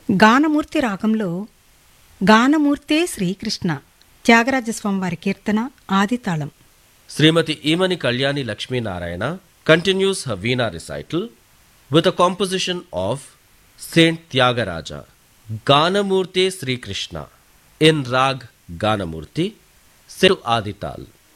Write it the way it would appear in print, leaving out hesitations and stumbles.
గానమూర్తి రాగంలో గానమూర్తే శ్రీకృష్ణ త్యాగరాజస్వామివారి కీర్తన ఆదితాళం. శ్రీమతి Emani Kalyani Lakshminarayana continues her Veena recital with a composition of Saint Tyagaraja, Ganamurte Sri Krishna, in Rag Ganamurti, set to Adital.